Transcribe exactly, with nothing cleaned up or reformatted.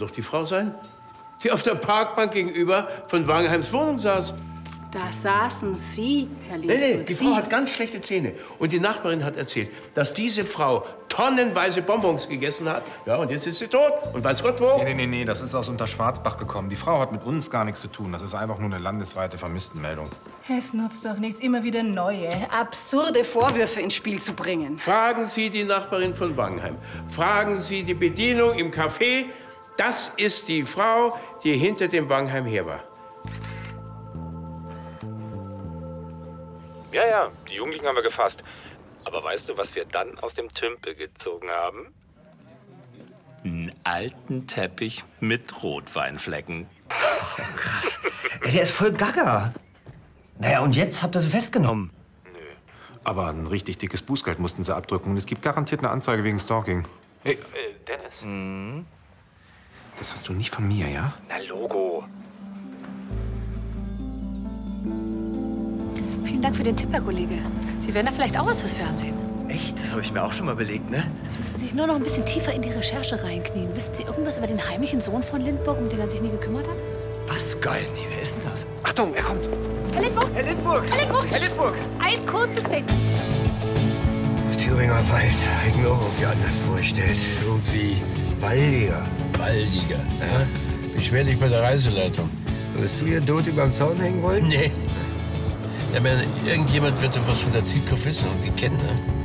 doch die Frau sein, die auf der Parkbank gegenüber von Wangenheims Wohnung saß. Da saßen Sie, Herr Lindburg. Nee, nee, die Sie. Frau hat ganz schlechte Zähne. Und die Nachbarin hat erzählt, dass diese Frau tonnenweise Bonbons gegessen hat. Ja, und jetzt ist sie tot. Und weiß Gott wo. Nee, nee, nee, nee, das ist aus Unterschwarzbach gekommen. Die Frau hat mit uns gar nichts zu tun. Das ist einfach nur eine landesweite Vermisstenmeldung. Es nutzt doch nichts, immer wieder neue, absurde Vorwürfe ins Spiel zu bringen. Fragen Sie die Nachbarin von Wangenheim. Fragen Sie die Bedienung im Café. Das ist die Frau, die hinter dem Wangenheim her war. Ja, ja, die Jugendlichen haben wir gefasst. Aber weißt du, was wir dann aus dem Tümpel gezogen haben? Einen alten Teppich mit Rotweinflecken. Oh, krass. Ey, der ist voll gaga. Naja, und jetzt habt ihr sie festgenommen. Nö. Aber ein richtig dickes Bußgeld mussten sie abdrücken. Und es gibt garantiert eine Anzeige wegen Stalking. Hey, Äh, Dennis? mhm. Das hast du nicht von mir, ja? Na, Logo. Vielen Dank für den Tipp, Herr Kollege. Sie wären da vielleicht auch was fürs Fernsehen. Echt? Das habe ich mir auch schon mal überlegt, ne? Sie müssen sich nur noch ein bisschen tiefer in die Recherche reinknien. Wissen Sie irgendwas über den heimlichen Sohn von Lindburg, um den er sich nie gekümmert hat? Was? Geil. Nee, wer ist denn das? Achtung, er kommt. Herr Lindburg! Herr Lindburg! Herr Lindburg! Herr Lindburg! Ein kurzes Statement. Thüringer Wald, hat mir auch irgendwie anders vorgestellt. Irgendwie waldiger. Waldiger, ja? Beschwer dich bei der Reiseleitung. Würdest du hier tot überm Zaun hängen wollen? Nee. Ja, wenn irgendjemand wird doch was von der Zielkopf wissen und die kennen, ne?